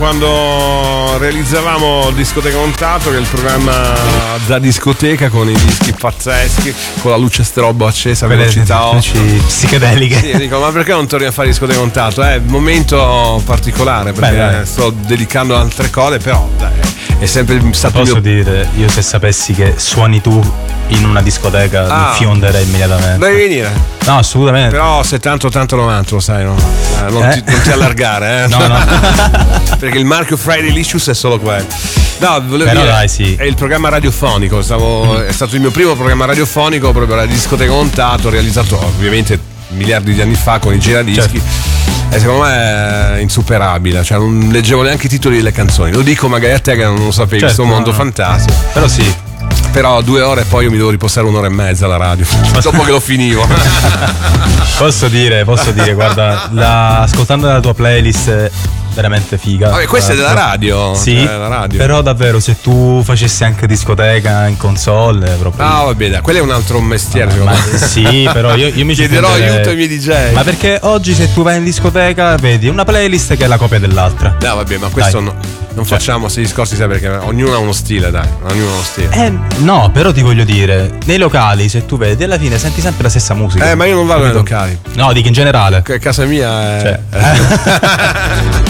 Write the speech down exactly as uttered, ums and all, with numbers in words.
Quando realizzavamo Discoteca Contato, che è il programma da discoteca con i dischi pazzeschi, con la luce strobo accesa, velocità otto, psichedeliche. Sì, dico, ma perché non torni a fare Discoteca Contato? È un momento particolare, perché Beh, sto dedicando altre cose, però dai, è sempre stato. Posso mio... dire, io se sapessi che suoni tu in una discoteca ah, mi fionderei immediatamente. Devi venire. No, assolutamente. Però settanta ottanta novanta, lo sai, no? Eh, non, eh? Ti, non ti allargare, eh? No, no. Perché il marchio Friday Licious è solo quello. No, volevo Però dire, dai, sì. È il programma radiofonico. Stavo, mm. È stato il mio primo programma radiofonico, proprio la Discoteca Contato, realizzato ovviamente miliardi di anni fa con i giradischi. Certo. E secondo me è insuperabile, cioè non leggevo neanche i titoli delle canzoni. Lo dico magari a te che non lo sapevi, certo, questo mondo no. fantastico. Però sì. Però due ore e poi io mi devo riposare un'ora e mezza alla radio dopo che lo finivo. Posso dire, posso dire, guarda, la, ascoltando la tua playlist veramente figa. Vabbè, questa è della radio. Sì, cioè, la radio. Però davvero se tu facessi anche discoteca in console proprio. Ah, vabbè, dai, quello è un altro mestiere. Ma, ma, sì, però io, io mi chiederò fonderei... aiuto ai miei D J. Ma perché oggi se tu vai in discoteca vedi una playlist che è la copia dell'altra. No, vabbè, ma questo no, non cioè. facciamo questi discorsi, sai, perché ognuno ha uno stile, dai. Ognuno ha uno stile. Eh, no, però ti voglio dire, nei locali se tu vedi alla fine senti sempre la stessa musica. Eh, ma io non vado nei locali. No, dico in generale. Che casa mia è... Cioè.